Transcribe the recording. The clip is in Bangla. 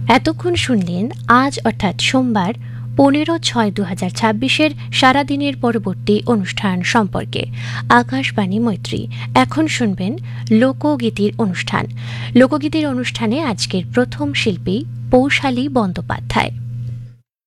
এতক্ষণ শুনলেন আজ অর্থাৎ সোমবার 15/6/2026 সারাদিনের পরবর্তী অনুষ্ঠান সম্পর্কে। আকাশবাণী মৈত্রী। এখন শুনবেন লোকগীতির অনুষ্ঠানে আজকের প্রথম শিল্পী পৌশালী বন্দ্যোপাধ্যায়।